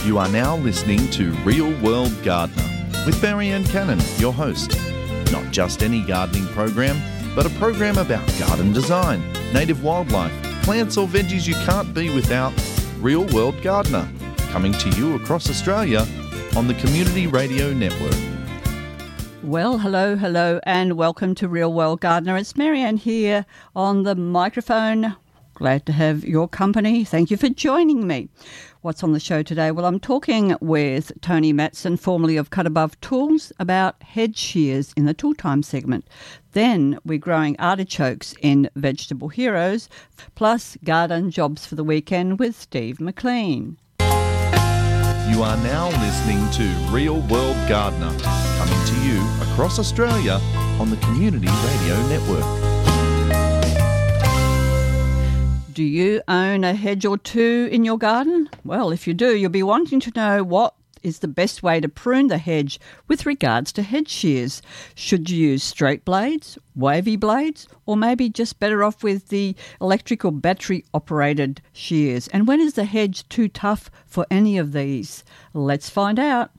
You are now listening to Real World Gardener with Marianne Cannon, your host. Not just any gardening program, but a program about garden design, native wildlife, plants or veggies you can't be without. Real World Gardener, coming to you across Australia on the Community Radio Network. Well, hello, and welcome to Real World Gardener. It's Marianne here on the microphone. Glad to have your company. Thank you for joining me. What's on the show today? Well, I'm talking with Tony Matson, formerly of Cut Above Tools, about hedge shears in the Tool Time segment. Then we're growing artichokes in Vegetable Heroes, plus garden jobs for the weekend with Steve McLean. You are now listening to Real World Gardener, coming to you across Australia on the Community Radio Network. Do you own a hedge or two in your garden? Well, if you do, you'll be wanting to know what is the best way to prune the hedge with regards to hedge shears. Should you use straight blades, wavy blades, or maybe just better off with the electric or battery-operated shears? And when is the hedge too tough for any of these? Let's find out.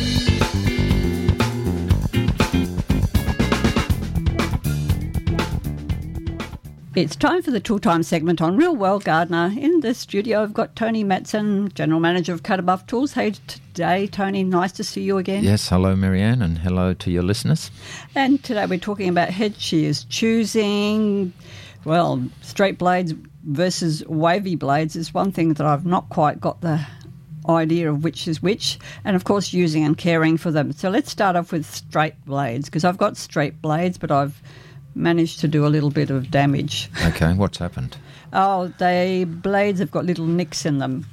It's time for the Tool Time segment on Real World Gardener. In the studio, I've got Tony Matson, General Manager of Cut Above Tools. Hey, today, Tony, nice to see you again. Yes, hello, Marianne, and hello to your listeners. And today we're talking about hedge shears, choosing, well, straight blades versus wavy blades is one thing that I've not quite got the idea of which is which, and of course using and caring for them. So let's start off with straight blades, because I've got straight blades, but I've managed to do a little bit of damage. Okay, what's happened? Blades have got little nicks in them.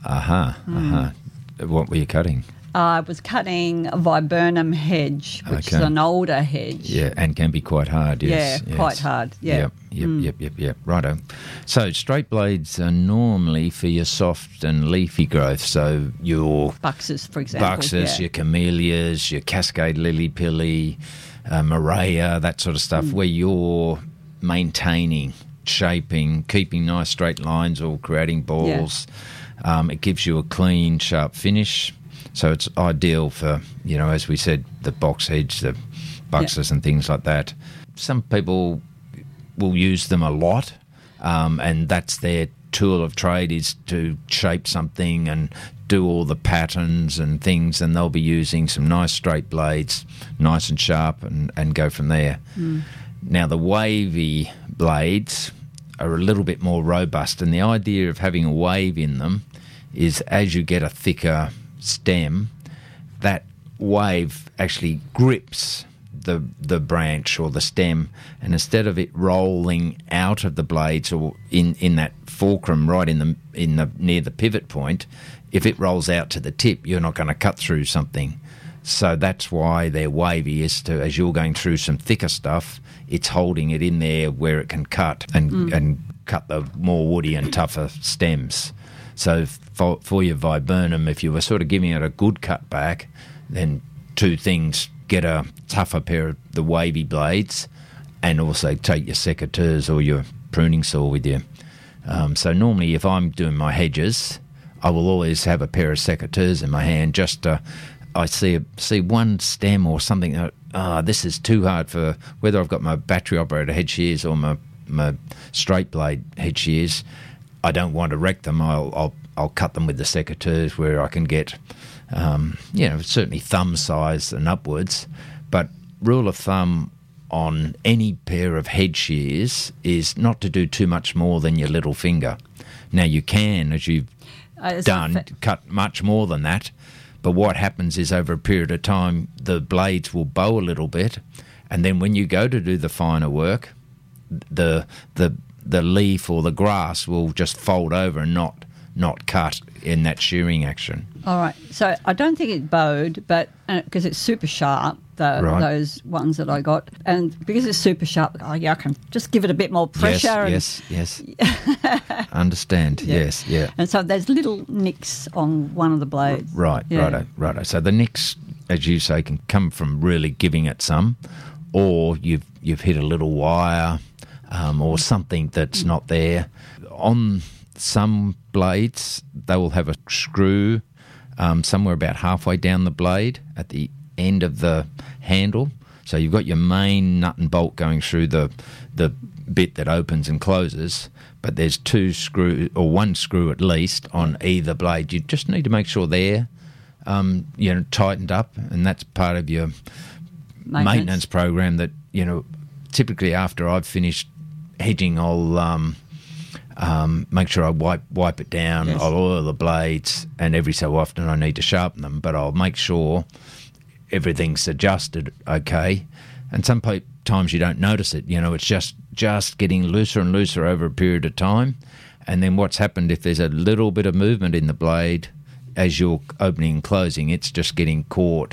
What were you cutting? I was cutting a viburnum hedge, which is an older hedge. Yeah, and can be quite hard, yes. Yeah, quite hard, yeah. Yep, righto. So straight blades are normally for your soft and leafy growth, so your buxus, for example. Your camellias, your cascade lily-pilly, Morea, that sort of stuff, where you're maintaining, shaping, keeping nice straight lines or creating balls. Yeah. It gives you a clean, sharp finish. So it's ideal for, as we said, the box hedge, the buxus and things like that. Some people will use them a lot, and that's their tool of trade, is to shape something and do all the patterns and things, and they'll be using some nice straight blades, nice and sharp, and go from there. Now, the wavy blades are a little bit more robust, and the idea of having a wave in them is as you get a thicker stem, that wave actually grips the branch or the stem, and instead of it rolling out of the blades or in that fulcrum right in the near the pivot point, if it rolls out to the tip, you're not going to cut through something. So that's why they're wavy, is to, as you're going through some thicker stuff, it's holding it in there where it can cut and cut the more woody and tougher stems. So for your viburnum, if you were sort of giving it a good cut back, then two things: get a tougher pair of the wavy blades, and also take your secateurs or your pruning saw with you. So normally if I'm doing my hedges, I will always have a pair of secateurs in my hand, just I see one stem or something that, this is too hard for, whether I've got my battery-operated hedge shears or my straight blade hedge shears, I don't want to wreck them. I'll cut them with the secateurs where I can get, certainly thumb size and upwards. But rule of thumb on any pair of hedge shears is not to do too much more than your little finger. Now, you can, as you've done, cut much more than that, but what happens is over a period of time the blades will bow a little bit, and then when you go to do the finer work, the leaf or the grass will just fold over and not cut in that shearing action. All right. So I don't think it bowed, but because it's super sharp, those ones that I got, and because it's super sharp, I can just give it a bit more pressure. Yes. Understand. Yeah. Yes. Yeah. And so there's little nicks on one of the blades. Right. Righto. So the nicks, as you say, can come from really giving it some, or you've hit a little wire, or something that's not there. On some blades, they will have a screw somewhere about halfway down the blade at the end of the handle. So you've got your main nut and bolt going through the bit that opens and closes, but there's two screw or one screw at least on either blade. You just need to make sure they're tightened up, and that's part of your maintenance program. That typically after I've finished hedging, I'll make sure I wipe it down. Yes. I'll oil the blades, and every so often I need to sharpen them, but I'll make sure everything's adjusted okay. And sometimes you don't notice it. It's just getting looser and looser over a period of time. And then what's happened, if there's a little bit of movement in the blade as you're opening and closing, it's just getting caught,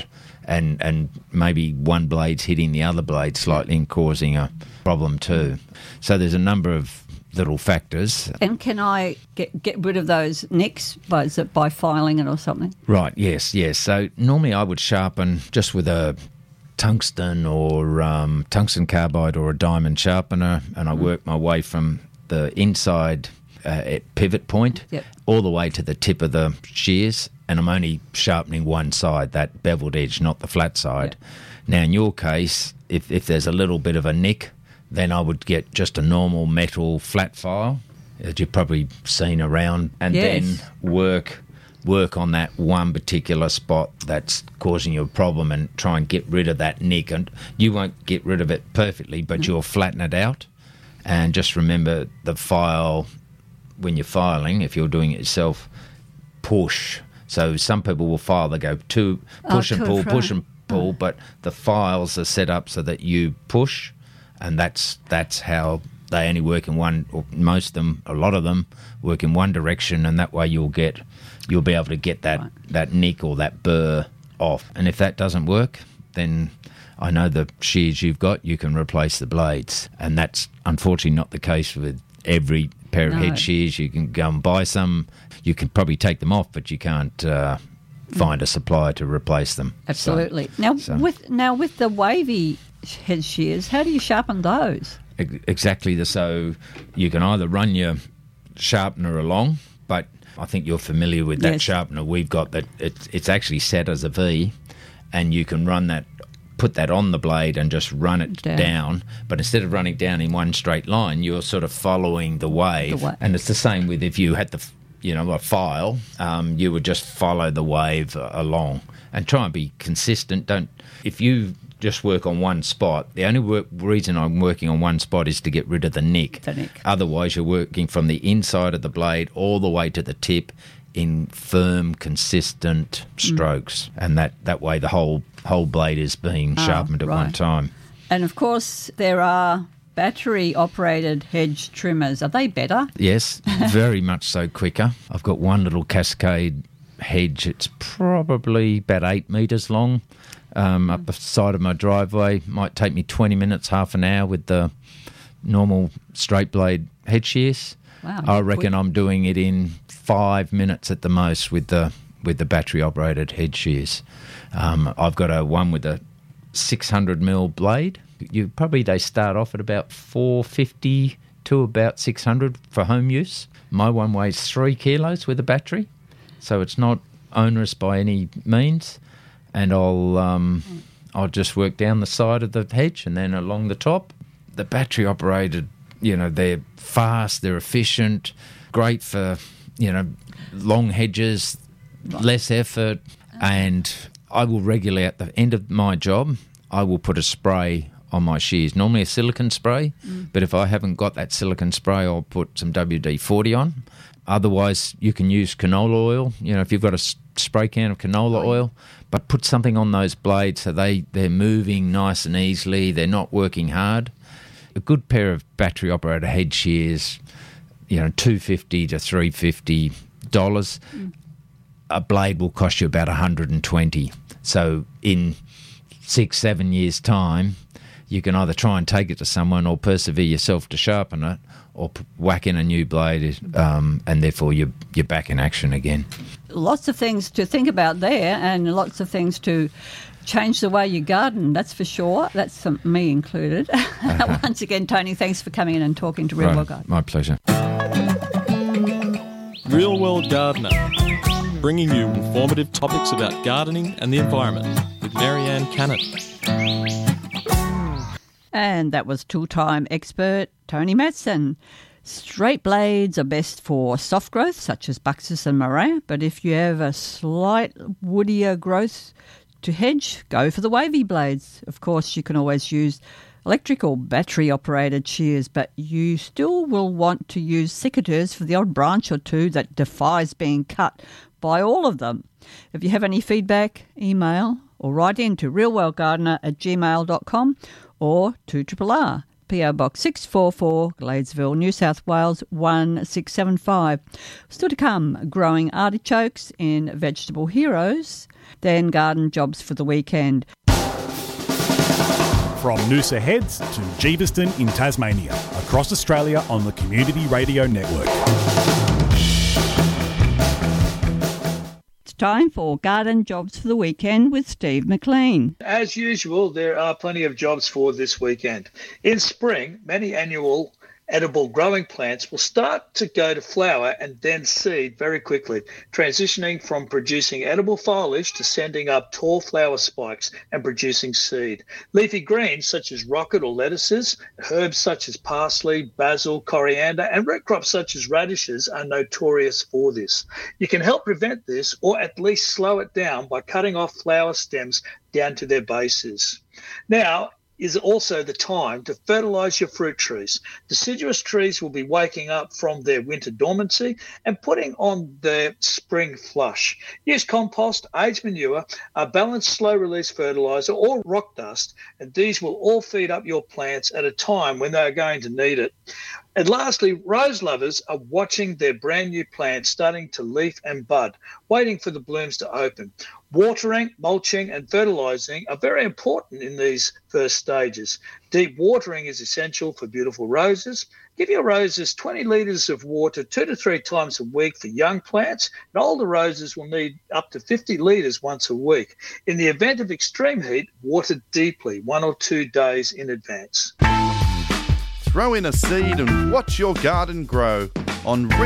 and maybe one blade's hitting the other blade slightly and causing a problem too. So there's a number of little factors. And can I get rid of those nicks by filing it or something? Right, yes. So normally I would sharpen just with a tungsten or tungsten carbide or a diamond sharpener, and I work my way from the inside pivot point all the way to the tip of the shears, and I'm only sharpening one side, that beveled edge, not the flat side. Now in your case, if there's a little bit of a nick, then I would get just a normal metal flat file that you've probably seen around, and then work on that one particular spot that's causing you a problem and try and get rid of that nick. And you won't get rid of it perfectly, but you'll flatten it out. And just remember the file, when you're filing, if you're doing it yourself, push. So some people will file, they go push and pull, but the files are set up so that you push, and that's how they only work in one, or most of them, a lot of them, work in one direction, and that way you'll be able to get that nick or that burr off. And if that doesn't work, then I know the shears you've got, you can replace the blades. And that's unfortunately not the case with every pair of head shears. You can go and buy some. You can probably take them off, but you can't find a supplier to replace them. Absolutely. With the wavy head shears, how do you sharpen those? Exactly. So you can either run your sharpener along, but I think you're familiar with that sharpener we've got, that it's actually set as a V, and you can put that on the blade and just run it down. But instead of running down in one straight line, you're sort of following the wave. And it's the same with if you had a file, you would just follow the wave along and try and be consistent. If you just work on one spot, the only reason I'm working on one spot is to get rid of the nick. Otherwise, you're working from the inside of the blade all the way to the tip in firm, consistent strokes, and that way the whole blade is being sharpened at one time. And of course, there are battery-operated hedge trimmers. Are they better? Yes, very much so, quicker. I've got one little Cascade hedge. It's probably about 8 metres long. Up the side of my driveway. Might take me 20 minutes, half an hour with the normal straight blade head shears. Wow, I reckon I'm doing it in 5 minutes at the most with the battery operated head shears. I've got one with a 600mm blade. They start off at about $450 to about $600 for home use. My one weighs 3 kilos with a battery, so it's not onerous by any means. And I'll just work down the side of the hedge and then along the top. The battery operated, they're fast, they're efficient, great for, long hedges, less effort. And I will regularly, at the end of my job, I will put a spray on my shears, normally a silicone spray. But if I haven't got that silicone spray, I'll put some WD-40 on. Otherwise, you can use canola oil, if you've got a spray can of canola oil, but put something on those blades so they're moving nice and easily, they're not working hard. A good pair of battery-operated head shears, $250 to $350. A blade will cost you about $120. So in 6-7 years' time, you can either try and take it to someone or persevere yourself to sharpen it, or whack in a new blade, and therefore you're back in action again. Lots of things to think about there, and lots of things to change the way you garden, that's for sure. That's me included. Once again, Tony, thanks for coming in and talking to Real World Gardener. My pleasure. Real World Gardener. bringing you informative topics about gardening and the environment with Marianne Cannon. And that was tool-time expert Tony Matson. Straight blades are best for soft growth, such as Buxus and Murraya, but if you have a slight woodier growth to hedge, go for the wavy blades. Of course, you can always use electric or battery-operated shears, but you still will want to use secateurs for the odd branch or two that defies being cut by all of them. If you have any feedback, email or write in to realworldgardener@gmail.com or 2RRR, PO Box 644, Gladesville, New South Wales 1675. Still to come, growing artichokes in Vegetable Heroes, then garden jobs for the weekend. From Noosa Heads to Jeeveston in Tasmania, across Australia on the Community Radio Network. Time for garden jobs for the weekend with Steve McLean. As usual, there are plenty of jobs for this weekend. In spring, many annual edible growing plants will start to go to flower and then seed very quickly, transitioning from producing edible foliage to sending up tall flower spikes and producing seed. Leafy greens such as rocket or lettuces, herbs such as parsley, basil, coriander, and root crops such as radishes are notorious for this. You can help prevent this or at least slow it down by cutting off flower stems down to their bases. Now is also the time to fertilise your fruit trees. Deciduous trees will be waking up from their winter dormancy and putting on their spring flush. Use compost, aged manure, a balanced slow-release fertiliser or rock dust, and these will all feed up your plants at a time when they are going to need it. And lastly, rose lovers are watching their brand new plants starting to leaf and bud, waiting for the blooms to open. Watering, mulching and fertilising are very important in these first stages. Deep watering is essential for beautiful roses. Give your roses 20 litres of water 2 to 3 times a week for young plants, and older roses will need up to 50 litres once a week. In the event of extreme heat, water deeply 1 or 2 days in advance. Throw in a seed and watch your garden grow on